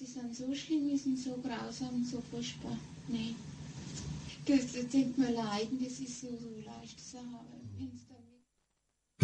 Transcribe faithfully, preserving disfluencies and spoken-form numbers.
die sind so schlimm, die sind so grausam, so furchtbar. Nee. Das, das denkt man leiden, das ist so, so leicht zu haben. Wenn's da